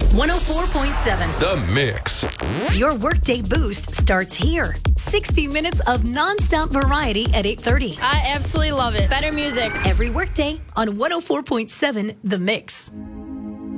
104.7. The Mix. Your workday boost starts here. 60 minutes of nonstop variety at 8:30. I absolutely love it. Better music. Every workday on 104.7 The Mix.